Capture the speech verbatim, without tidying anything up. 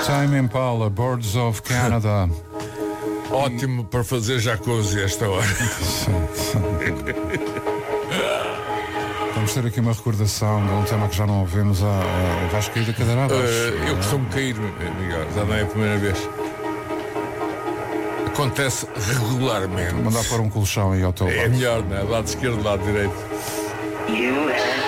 Tame Impala, Birds of Canada. Ótimo para fazer jacuzzi esta hora. Vamos ter aqui uma recordação de um tema que já não ouvimos. A, a, vais cair da cadeira abaixo. Uh, eu costumo cair, Miguel, já não é a primeira vez. Acontece regularmente. Mandar para um colchão aí ao teu lado. É melhor, não é? Lado esquerdo, lado direito. You